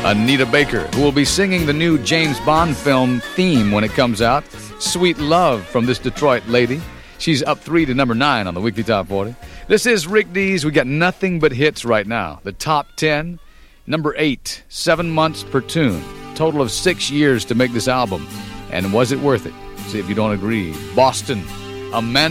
Anita Baker, who will be singing the new James Bond film theme when it comes out. Sweet Love from this Detroit lady. She's up 3 to number 9 on the Weekly Top 40. This is Rick Dees. We got nothing but hits right now. The top 10, number 8, 7 months per tune. Total of 6 years to make this album. And was it worth it? See if you don't agree. Boston, Amanda.